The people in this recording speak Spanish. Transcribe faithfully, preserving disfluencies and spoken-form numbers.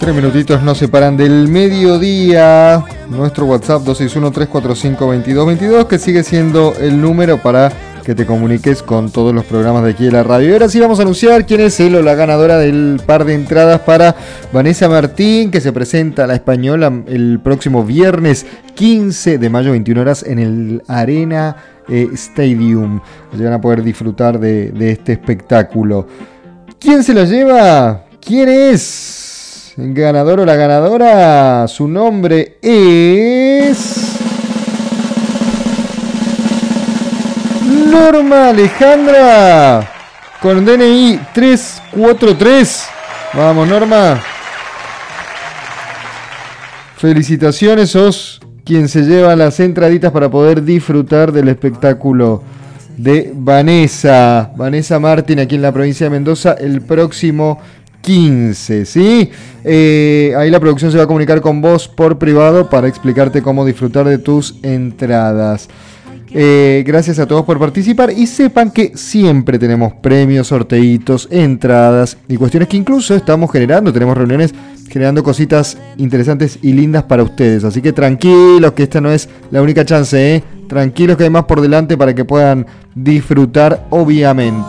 Tres minutitos nos separan del mediodía. Nuestro WhatsApp dos seis uno, tres cuatro cinco, dos dos dos dos, que sigue siendo el número para que te comuniques con todos los programas de aquí de la radio. Y ahora sí vamos a anunciar quién es él o la ganadora del par de entradas para Vanessa Martín, que se presenta a la Española el próximo viernes quince de mayo, veintiuna horas, en el Arena eh, Stadium. Allí van a poder disfrutar de, de este espectáculo. ¿Quién se la lleva? ¿Quién es el ganador o la ganadora? Su nombre es Norma Alejandra, con D N I tres cuatro tres. Vamos, Norma. Felicitaciones, sos quien se lleva las entraditas para poder disfrutar del espectáculo de Vanessa. Vanessa Martín, aquí en la provincia de Mendoza, el próximo quince, ¿sí? Eh, ahí la producción se va a comunicar con vos por privado para explicarte cómo disfrutar de tus entradas. Eh, gracias a todos por participar y sepan que siempre tenemos premios, sorteitos, entradas y cuestiones que incluso estamos generando. Tenemos reuniones generando cositas interesantes y lindas para ustedes. Así que tranquilos, que esta no es la única chance, ¿eh? Tranquilos, que hay más por delante para que puedan disfrutar, obviamente.